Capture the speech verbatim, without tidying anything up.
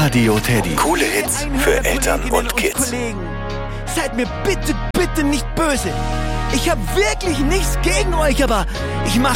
Radio Teddy. Coole Hits für Eltern und Kids. Seid mir bitte, bitte nicht böse. Ich habe wirklich nichts gegen euch, aber ich mach